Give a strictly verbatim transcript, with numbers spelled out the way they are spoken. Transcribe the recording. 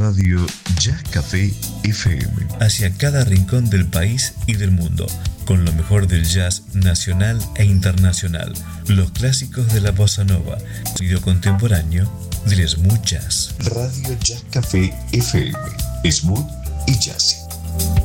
Radio Jazz Café F M. Hacia cada rincón del país y del mundo, con lo mejor del jazz nacional e internacional, los clásicos de la bossa nova, sonido contemporáneo del smooth jazz. Radio Jazz Café F M. Smooth y jazzy.